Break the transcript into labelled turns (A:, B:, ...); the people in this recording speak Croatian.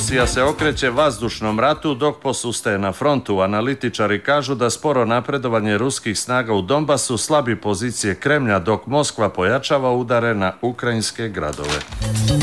A: Rusija se okreće vazdušnom ratu dok posustaje na frontu. Analitičari kažu da sporo napredovanje ruskih snaga u Donbasu slabi pozicije Kremlja dok Moskva pojačava udare na ukrajinske gradove.